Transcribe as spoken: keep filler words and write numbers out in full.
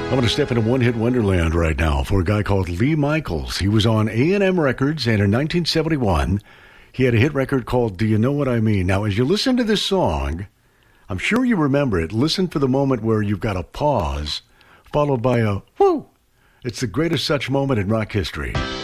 I'm going to step into one-hit wonderland right now for a guy called Lee Michaels. He was on A and M Records, and in nineteen seventy-one, he had a hit record called Do You Know What I Mean? Now, as you listen to this song, I'm sure you remember it. Listen for the moment where you've got a pause, followed by a whoo. It's the greatest such moment in rock history.